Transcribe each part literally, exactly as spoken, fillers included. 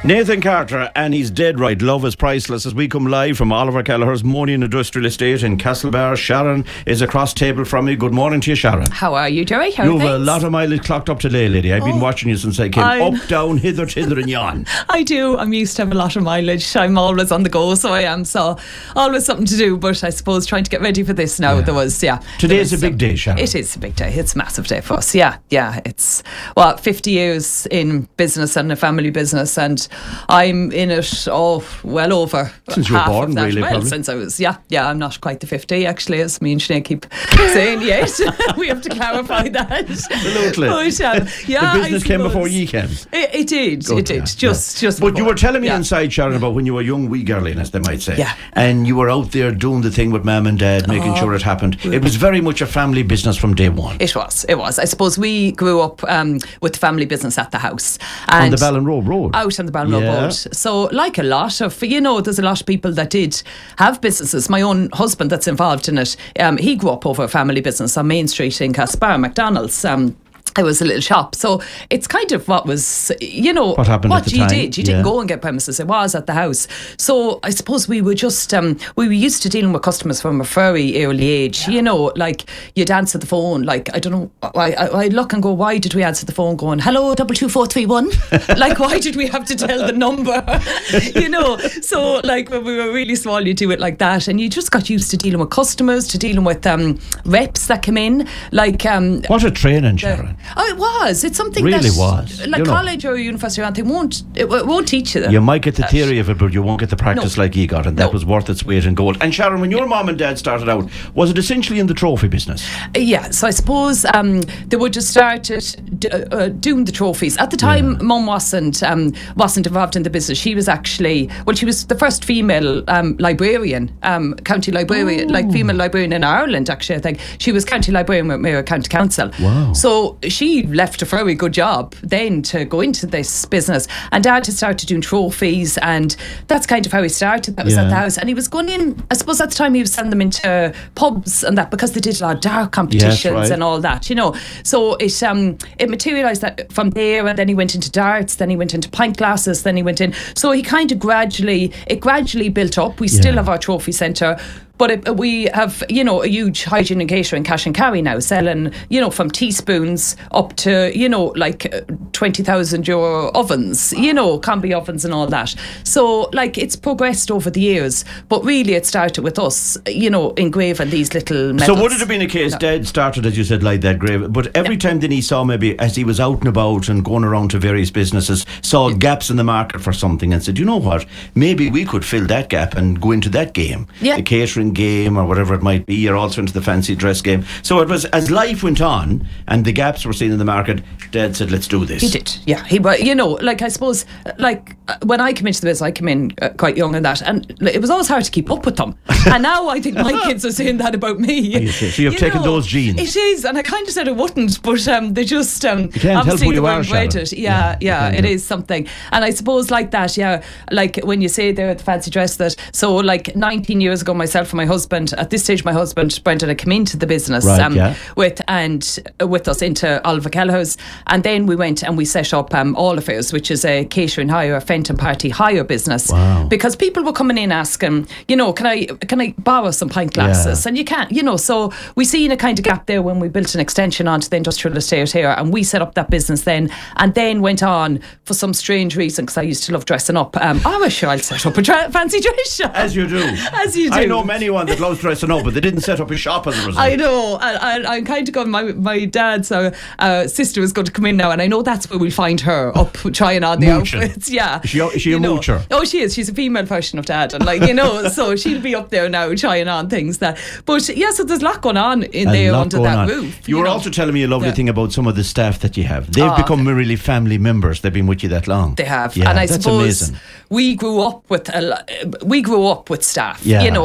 Nathan Carter, and he's dead right. Love is priceless. As we come live from Oliver Kelleher's Monian Industrial Estate in Castlebar. Sharon is across table from me. Good morning to you, Sharon. How are you, Jerry? How you are have things? a lot of mileage clocked up today, lady. I've oh, been watching you since I came I'm... up, down, hither, hither and yon. I do. I'm used to have a lot of mileage. I'm always on the go, so I am. So always something to do. But I suppose trying to get ready for this now, yeah. there was, yeah. Today's was, a big day, Sharon. It is a big day. It's a massive day for us. Yeah, yeah. It's, well, fifty years in business and a family business, and I'm in it oh well over since you were born, of that. really. Well, probably. since I was yeah yeah I'm not quite the fifty actually, as me and Sinead keep saying yet. We have to clarify that. Absolutely. But, um, yeah, the business came before ye came. It, it did. Good, it did. Yeah, just yeah. just. But before. you were telling me yeah. inside, Sharon, about when you were young wee girling, as they might say. Yeah. And you were out there doing the thing with mum and dad, making oh, sure it happened. It was very much a family business from day one. It was. It was. I suppose we grew up um, with the family business at the house. And on the Ballinrobe Road. Out on the Ballinrobe yeah. Road. So, like a lot of, you know, there's a lot of people that did have businesses. My own husband that's involved in it, um, he grew up over a family business on Main Street in Castlebar, McDonald's. Um, It was a little shop, so it's kind of what was, you know, what happened what at the you time. did. You yeah. didn't go and get premises; it was at the house. So I suppose we were just um, we were used to dealing with customers from a very early age. Yeah. You know, like you'd answer the phone. Like I don't know, I I look and go, why did we answer the phone? Going, hello, double two four three one. Like why did we have to tell the number? You know, so like when we were really small, you do it like that, and you just got used to dealing with customers, to dealing with um, reps that come in. Like um, what a training, Sharon. Uh, oh, it was. It's something really that, was. like you college know. or university or anything, won't it won't teach you that. You might get the theory of it, but you won't get the practice no. like you got, and that no. was worth its weight in gold. And Sharon, when your mum and dad started out, was it essentially in the trophy business? Uh, yeah, so I suppose um, they would just started d- uh, doing the trophies. At the time, yeah. Mum wasn't um, wasn't involved in the business. She was actually, well, she was the first female um, librarian, um, county librarian, oh. like female librarian in Ireland. Actually, I think she was county librarian with Mayo County Council. Wow! So she left a very good job then to go into this business, and Dad had started doing trophies, and that's kind of how he started. That was yeah. at the house, and he was going in, I suppose at the time he was sending them into pubs and that, because they did a lot of dart competitions yes, right. and all that, you know. So it um it materialised that from there, and then he went into darts, then he went into pint glasses, then he went in, so he kind of gradually it gradually built up. We yeah. still have our trophy centre, but it, we have, you know, a huge hygiene and catering cash and carry now, selling, you know, from teaspoons up to, you know, like twenty thousand euro ovens, you know, combi ovens and all that. So, like, it's progressed over the years, but really it started with us, you know, engraving these little medals. So would it have been a case, no. Dad started, as you said, like that, grave, but every yeah. time then he saw, maybe as he was out and about and going around to various businesses, saw yeah. gaps in the market for something and said, you know what, maybe we could fill that gap and go into that game, yeah. the catering game or whatever it might be. You're also into the fancy dress game. So it was, as life went on and the gaps were seen in the market, Dad said, let's do this. He did, yeah. He, you know, like I suppose, like when I came into the business, I came in uh, quite young and that, and it was always hard to keep up with them. And now I think my kids are saying that about me. So you've you taken know, those genes. It is, and I kind of said I wouldn't, but um, they just um, you can't obviously help who you they are, bred it. Yeah, yeah, yeah it help. is something. And I suppose like that, yeah, like when you say there at the fancy dress, that so like nineteen years ago, myself and my husband, at this stage my husband Brendan had come into the business right, um, yeah. with and uh, with us into Oliver Kelleher's, and then we went and we set up um, All Affairs, which is a catering hire, a Fenton party hire business. Wow. Because people were coming in asking, you know, can I can I borrow some pint glasses? Yeah. And you can't, you know, so we seen a kind of gap there when we built an extension onto the industrial estate here, and we set up that business then, and then went on for some strange reason, because I used to love dressing up. Um, oh, well, sure, I'll set up a tra- fancy dress shop. As you do. As you do. I know many one that loves dressing up, but they didn't set up a shop as a result. I know. I, I, I'm kind of going, my, my dad's uh, uh, sister is going to come in now, and I know that's where we'll find her up trying on the Mooching. outfits. Yeah. Is she, is she a know. moocher? Oh, she is. She's a female version of Dad, and like, you know, so she'll be up there now trying on things that. But yeah, so there's a lot going on in a there under that on. roof. You, you were know. also telling me a lovely yeah. thing about some of the staff that you have. They've oh, become really family members. They've been with you that long. They have, yeah, and I that's suppose amazing. we grew up with a, we grew up with staff. Yeah. You know, all the time.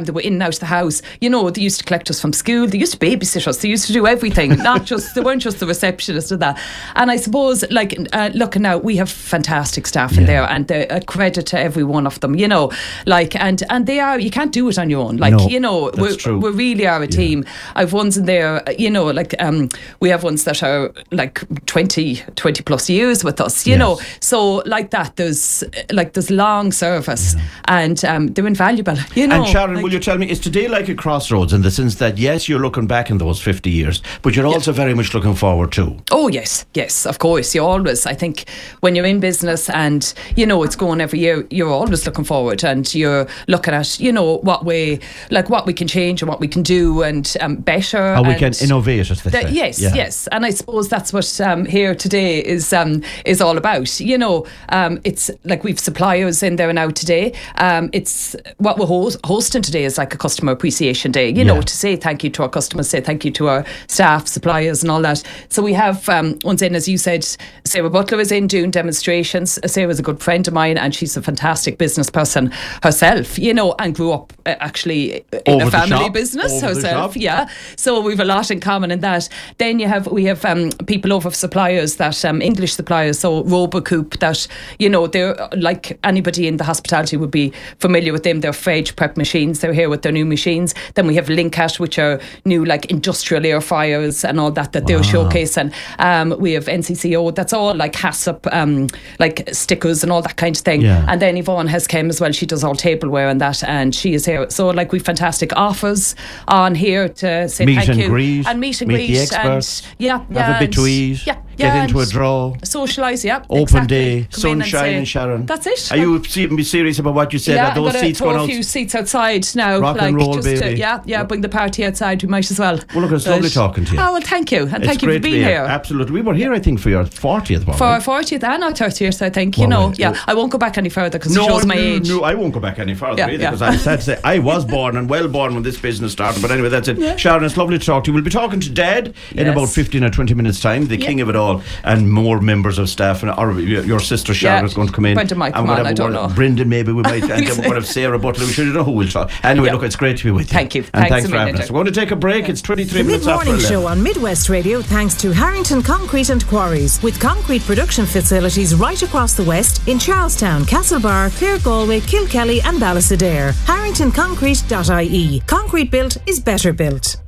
they were in and out of the house. You know, they used to collect us from school. They used to babysit us. They used to do everything. Not just they weren't just the receptionist or that. And I suppose, like, uh, looking now, we have fantastic staff in Yeah. there, and a credit to every one of them. You know, like, and and they are. You can't do it on your own. Like, No, you know, that's we true. we really are a team. I've ones in there. You know, like um, we have ones that are like twenty, twenty plus years with us. You Yes. know, so like that. There's like there's long service, yeah. and um, they're invaluable. You know, and Sharon, like, will you tell me, is today like a crossroads in the sense that yes, you're looking back in those fifty years, but you're also very much looking forward too? Oh yes, yes, of course. You always, I think, when you're in business and you know it's going every year, you're always looking forward, and you're looking at you know what way, like what we can change and what we can do and um, better. How we and can innovate, as they that, say. yes, Yeah. yes, and I suppose that's what um, here today is um, is all about. You know, um, it's like we've suppliers in there now today. Um, it's what we're host- hosting today is like a customer appreciation day. You Yeah. know, to say thank you to our customers, say thank you to our staff, suppliers, and all that. So we have um, ones in, as you said, Sarah Butler is in doing demonstrations. Sarah's a good friend of mine, and she's a fantastic business person herself. You know, and grew up uh, actually in Over a the family shop, business over the herself. shop. Yeah, so we've a lot in common in that. Then you have we have um, people over suppliers that um, English suppliers, so Robocoop, that you know they're like anybody in the hospitality would be familiar with them. They're Fridge Prep machines. They're here with their new machines. Then we have Linkat, which are new like industrial air fryers and all that that they're showcasing. Um, we have N C C O. That's all like HACCP, um, like stickers and all that kind of thing. Yeah. And then Yvonne has come as well. She does all tableware and that, and she is here. So like we've fantastic offers on here to say Meet thank and you greet, and meet and meet greet the experts, and yeah, yeah, have a bit and- to eat, yeah, get yeah, into a and draw. socialise, yeah. Open exactly. day, Come in and sunshine, say- Sharon. That's it. Are you se- be serious about what you said? yeah, Are those I'm seats throw going a out? few seats outside now. Rock like, and roll, just to- baby. yeah, yeah, bring the party outside. We might as well. Well, look, it's But- lovely talking to you. Oh, well, thank you. And It's thank you great for to being be here. Absolutely. We were here, I think, for your fortieth, weren't For we? our fortieth and our thirtieth, I think. You Well, know, well, yeah. well- I won't go back any further because No, it shows my no, age. no, I won't go back any further Yeah, either yeah. because I'm sad to say I was born and well born when this business started. But anyway, that's it. Yeah. Sharon, it's lovely to talk to you. We'll be talking to Dad in Yes. about fifteen or twenty minutes' time, the Yeah. king of it all, and more members of staff. And or your your sister Sharon Yeah. is going to come in. Brendan might and come on, whatever I don't one- know. Brendan, maybe we might. And then we're going to have Sarah Butler. We should know who we'll talk. Anyway, Yeah. look, it's great to be with you. Thank you. And Thanks thanks a for having million. us. We're going to take a break. It's twenty-three The minutes after mid-morning eleven. show on Midwest Radio thanks to Harrington Concrete and Quarries, with concrete production facilities right across the West in Charlestown, Castlebar, Clare, Galway, Kilkelly and Ballysadare. harrington concrete dot I E. Concrete built is better built.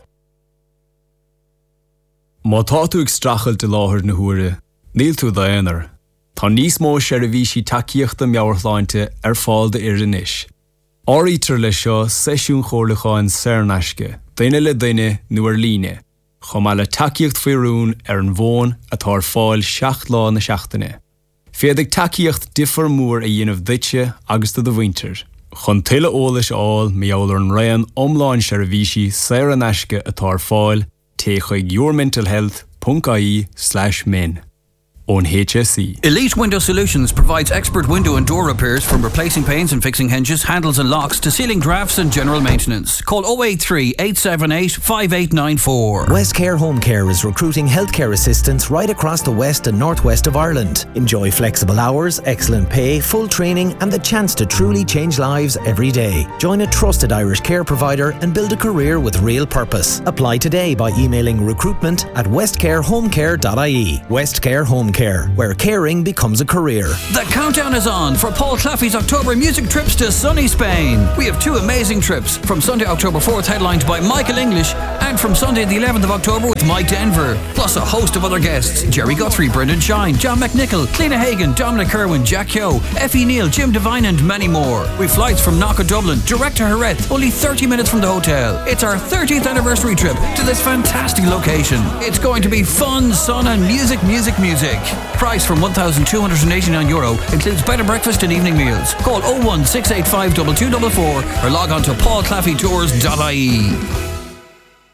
Má tá tú ag strachel de láthir na huaire, níl tú daonar. Tá níos mó sé a bhí si takeíochta meabhartháinte ar fáil de ar inis. Áítar le seo seisiún chorlacháin Cernasce, daine le daine nuair líne, chum le takeíocht faoirún ar an bhón atá ar fáil seacht lá na seachtaine. Féadig takeíocht differ mór a dhéanamh duite agus do do bhainter. Chun tuile ólais áil meabhar an raon omláin sé a bhí si Cernasce atá ar fáil take your mental health dot I E slash men on H S E. Elite Window Solutions provides expert window and door repairs, from replacing panes and fixing hinges, handles and locks to ceiling drafts and general maintenance. Call oh eight three, eight seven eight, five eight nine four. Westcare Home Care is recruiting healthcare assistants right across the west and northwest of Ireland. Enjoy flexible hours, excellent pay, full training and the chance to truly change lives every day. Join a trusted Irish care provider and build a career with real purpose. Apply today by emailing recruitment at westcare home care dot I E. Westcare Home Care, where caring becomes a career. The countdown is on for Paul Claffey's October music trips to sunny Spain. We have two amazing trips, from Sunday October fourth headlined by Michael English, and from Sunday the eleventh of October with Mike Denver, plus a host of other guests: Jerry Guthrie, Brendan Shine, John McNichol, Cliona Hagan, Dominic Kerwin, Jack Yo, Effie Neal, Jim Devine and many more. We've flights from Knock Dublin direct to Jerez, only thirty minutes from the hotel. It's our thirtieth anniversary trip to this fantastic location. It's going to be fun, sun and music, music, music. Price from one thousand two hundred eighty-nine euro, includes bed and breakfast and evening meals. Call oh one six eight five two two four four or log on to paul claffey tours dot I E.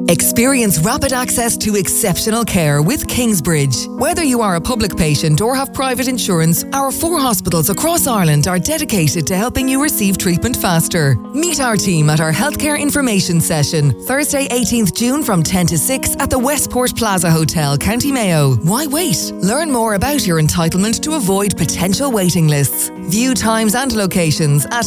Experience rapid access to exceptional care with Kingsbridge. Whether you are a public patient or have private insurance, our four hospitals across Ireland are dedicated to helping you receive treatment faster. Meet our team at our healthcare information session, Thursday eighteenth June from ten to six at the Westport Plaza Hotel, County Mayo. Why wait? Learn more about your entitlement to avoid potential waiting lists. View times and locations at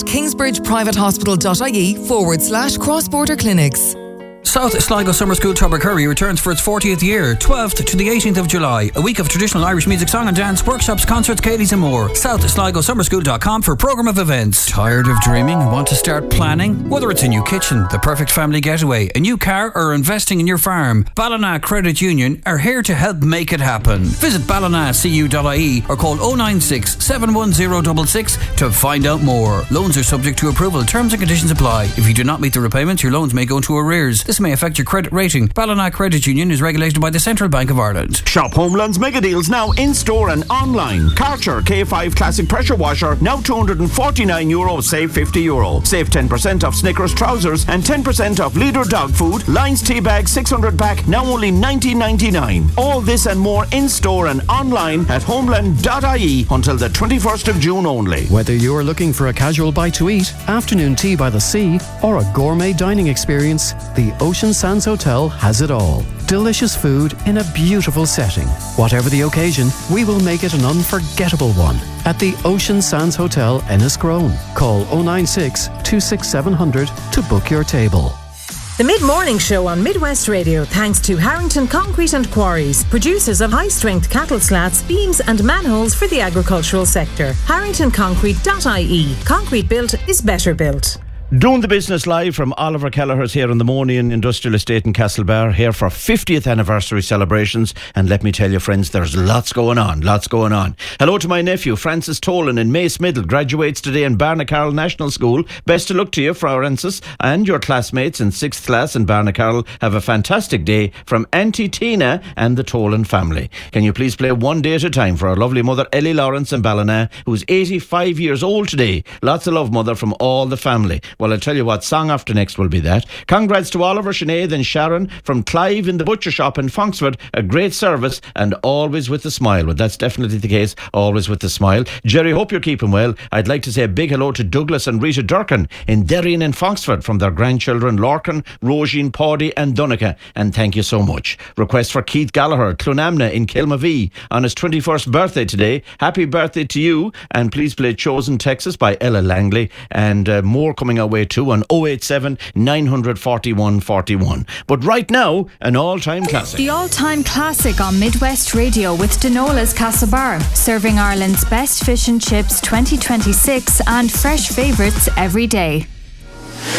kingsbridgeprivatehospital.ie forward slash cross-border clinics. South Sligo Summer School Tubbercurry returns for its fortieth year, twelfth to the eighteenth of July. A week of traditional Irish music, song and dance, workshops, concerts, Katie's and more. south sligo summer school dot com for programme of events. Tired of dreaming and want to start planning? Whether it's a new kitchen, the perfect family getaway, a new car or investing in your farm, Ballina Credit Union are here to help make it happen. Visit ballina c u dot i e or call oh nine six, seven one oh six six to find out more. Loans are subject to approval. Terms and conditions apply. If you do not meet the repayments, your loans may go into arrears. This may affect your credit rating. Ballina Credit Union is regulated by the Central Bank of Ireland. Shop Homeland's mega deals now in store and online. Karcher K five Classic Pressure Washer now two hundred forty-nine euro, save fifty euro. Save ten percent off Snickers trousers and ten percent off Leader dog food. Lions tea bag six hundred pack now only nineteen ninety-nine. All this and more in store and online at homeland dot i e until the twenty-first of June only. Whether you're looking for a casual bite to eat, afternoon tea by the sea, or a gourmet dining experience, the Ocean Sands Hotel has it all. Delicious food in a beautiful setting. Whatever the occasion, we will make it an unforgettable one. At the Ocean Sands Hotel, Enniscrone. Call oh nine six, two six seven zero zero to book your table. The Mid-Morning Show on Midwest Radio, thanks to Harrington Concrete and Quarries, producers of high-strength cattle slats, beams and manholes for the agricultural sector. harrington concrete dot i e. Concrete built is better built. Doing the business live from Oliver Kelleher's here on the Monian Industrial Estate in Castlebar, here for fiftieth anniversary celebrations. And let me tell you, friends, there's lots going on, lots going on. Hello to my nephew, Francis Tolan in Mace Middle, graduates today in Barnacarroll National School. Best of luck to you, Francis, and your classmates in sixth class in Barnacarroll. Have a fantastic day from Auntie Tina and the Tolan family. Can you please play One Day at a Time for our lovely mother, Ellie Lawrence in Ballina, who's eighty-five years old today. Lots of love, mother, from all the family. Well, I'll tell you what, song after next will be that. Congrats to Oliver, Sinead and Sharon from Clive in the butcher shop in Fonksford. A great service and always with a smile. Well, that's definitely the case, always with a smile. Jerry, hope you're keeping well. I'd like to say a big hello to Douglas and Rita Durkin in Derrien and Fonksford from their grandchildren Lorcan, Roisin, Pawdy and Donica. And thank you so much. Request for Keith Gallagher, Clonamna in Kilmavee on his twenty-first birthday today. Happy birthday to you, and please play Chosen Texas by Ella Langley, and uh, more coming our way too on oh eight seven, nine four one, four one. But right now, an all-time classic. The all-time classic on Midwest Radio with Denola's Castlebar, serving Ireland's best fish and chips twenty twenty-six and fresh favourites every day.